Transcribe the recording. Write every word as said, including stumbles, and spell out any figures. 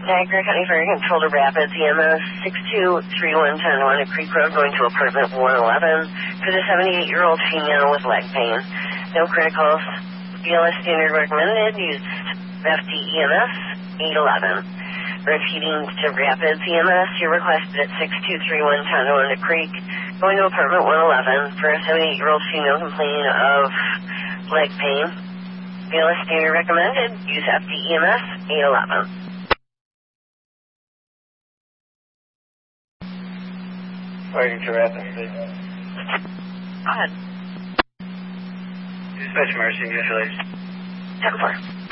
Niagara County Fire Control to Rapids, E M S six two three one one zero Tonawanda Creek Road, going to apartment one eleven for the seventy-eight-year-old female with leg pain. No criticals. B L S standard recommended. Use F D E M S eight eleven. Repeating to Rapids, E M S, you're requested at six two three one Tonawanda Creek, going to apartment one eleven for a seventy-eight-year-old female complaining of leg pain. B L S standard recommended. Use F D E M S eight eleven. Waiting to Rapids. Go ahead. Dispatch Mercy, Mutual Aid. ten four.